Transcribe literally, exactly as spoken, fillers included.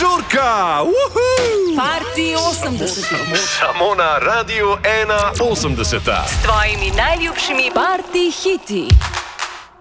Žurka! Uhu! Party osemdeset. Samo na Radiu ena osemdeset. S tvojimi najljubšimi party hiti.